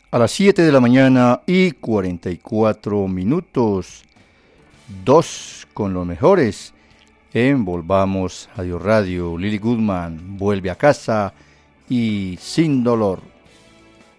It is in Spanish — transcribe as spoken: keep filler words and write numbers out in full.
A las siete de la mañana y cuarenta y cuatro minutos, dos con los mejores. En Volvamos a Dios Radio, Lily Goodman vuelve a casa y Sin Dolor.